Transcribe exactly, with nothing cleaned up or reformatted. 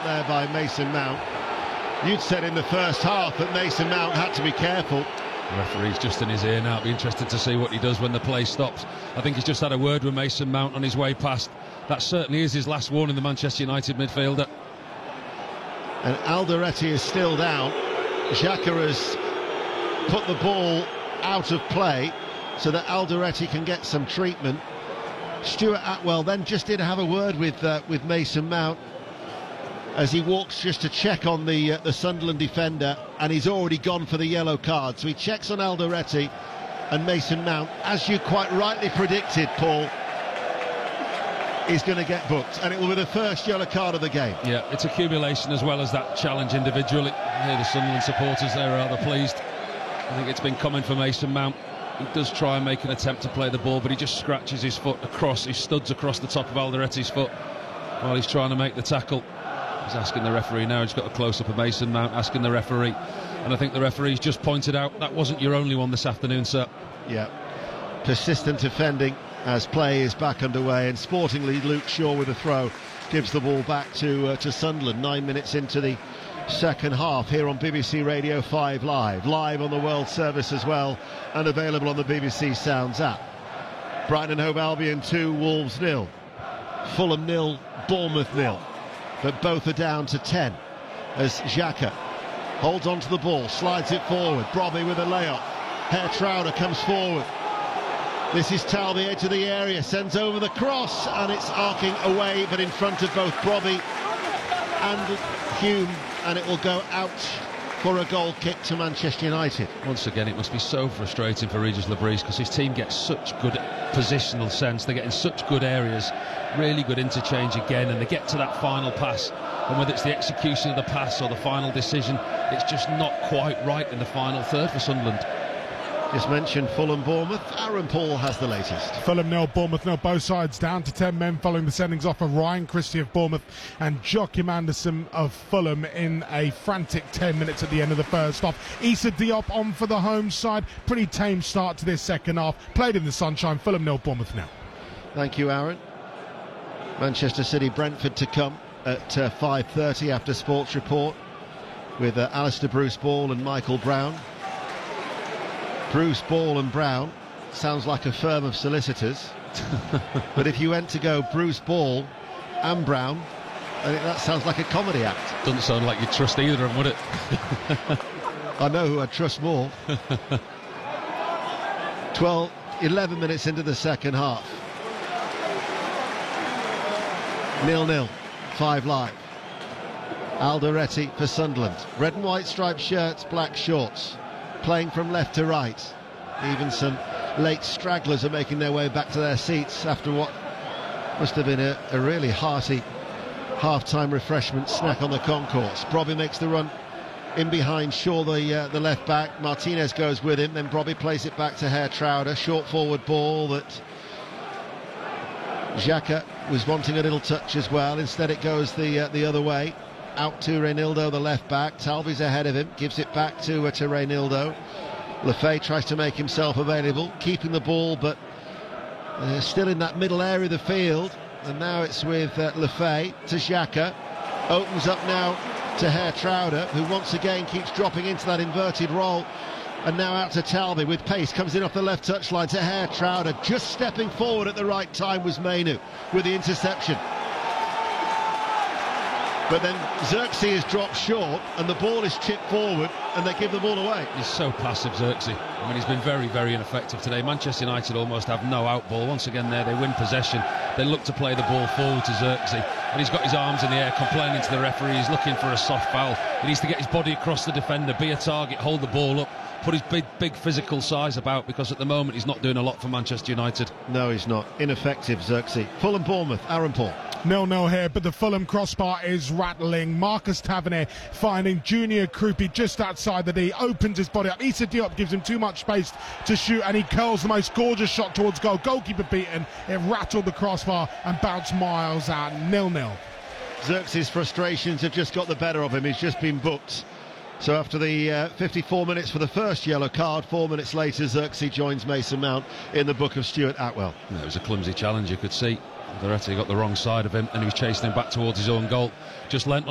there by Mason Mount. You'd said in the first half that Mason Mount had to be careful. The referee's just in his ear now. I'll be interested to see what he does when the play stops. I think he's just had a word with Mason Mount on his way past. That certainly is his last warning, the Manchester United midfielder. And Alderete is still down. Xhaka has put the ball out of play so that Alderete can get some treatment. Stuart Atwell then just did have a word with uh, with Mason Mount as he walks just to check on the uh, the Sunderland defender, and he's already gone for the yellow card. So he checks on Alderete, and Mason Mount, as you quite rightly predicted, Paul, is going to get booked, and it will be the first yellow card of the game. Yeah, it's accumulation as well as that challenge individually. Here the Sunderland supporters, they're rather pleased. I think it's been common for Mason Mount. He does try and make an attempt to play the ball, but he just scratches his foot across, he studs across the top of Alderete's foot while he's trying to make the tackle. He's asking the referee now, he's got a close-up of Mason Mount, asking the referee, and I think the referee's just pointed out that wasn't your only one this afternoon, sir. Yeah, persistent offending as play is back underway, and sportingly Luke Shaw with a throw gives the ball back to uh, to Sunderland. Nine minutes into the second half here on B B C Radio five Live, live on the World Service as well, and available on the B B C Sounds app. Brighton and Hove Albion two, Wolves nil, Fulham nil, Bournemouth nil, but both are down to ten as Xhaka holds on to the ball, slides it forward. Brobbey with a layoff. Herr Trauner comes forward. This is Talby, edge of the area, sends over the cross, and it's arcing away, but in front of both Brobbey and Hume, and it will go out for a goal kick to Manchester United. Once again, it must be so frustrating for Regis Lebris, because his team gets such good positional sense, they get in such good areas, really good interchange again, and they get to that final pass, and whether it's the execution of the pass or the final decision, it's just not quite right in the final third for Sunderland. Just mentioned Fulham Bournemouth. Aaron Paul has the latest. Fulham nil, Bournemouth nil, both sides down to ten men following the sendings off of Ryan Christie of Bournemouth and Joachim Anderson of Fulham in a frantic ten minutes at the end of the first half. Issa Diop on for the home side. Pretty tame start to this second half. Played in the sunshine. Fulham nil, Bournemouth nil. Thank you, Aaron. Manchester City Brentford to come at uh, five thirty after Sports Report with uh, Alistair Bruce Ball and Michael Brown. Bruce, Ball and Brown sounds like a firm of solicitors. But if you went to go Bruce, Ball and Brown, I think that sounds like a comedy act. Doesn't sound like you'd trust either of them, would it? I know who I'd trust more. twelve, eleven minutes into the second half. nil nil, five Live. Alderete for Sunderland. Red and white striped shirts, black shorts. Playing from left to right. Even some late stragglers are making their way back to their seats after what must have been a, a really hearty half-time refreshment snack on the concourse. Brobbey makes the run in behind Shaw, the uh, the left back. Martinez goes with him, then Brobbey plays it back to Herr Trauner. Short forward ball that Xhaka was wanting a little touch as well. Instead it goes the uh, the other way. Out to Reynildo, the left back. Talby's ahead of him, gives it back to, uh, to Reynildo. Lefay tries to make himself available, keeping the ball, but uh, still in that middle area of the field. And now it's with uh, Lefay to Xhaka. Opens up now to Herr Trauner, who once again keeps dropping into that inverted role. And now out to Talby with pace, comes in off the left touchline to Herr Trauner. Just stepping forward at the right time was Mainoo with the interception. But then Xerxes is dropped short and the ball is chipped forward and they give the ball away. He's so passive, Xerxes. I mean, he's been very, very ineffective today. Manchester United almost have no out ball. Once again there, they win possession. They look to play the ball forward to Xerxes. And he's got his arms in the air, complaining to the referee. He's looking for a soft foul. He needs to get his body across the defender, be a target, hold the ball up, put his big, big physical size about, because at the moment he's not doing a lot for Manchester United. No, he's not. Ineffective, Xerxes. Fulham Bournemouth, Aaron Paul. nil nil here, but the Fulham crossbar is rattling. Marcus Tavernier finding Junior Krupi just outside the D, opens his body up. Issa Diop gives him too much space to shoot, and he curls the most gorgeous shot towards goal. Goalkeeper beaten. It rattled the crossbar and bounced miles out. nil nil. Xerxes' frustrations have just got the better of him. He's just been booked. So after the uh, fifty-four minutes for the first yellow card, four minutes later Xerxes joins Mason Mount in the book of Stuart Atwell. No, it was a clumsy challenge, you could see. Alderete got the wrong side of him and he was chasing him back towards his own goal. Just lent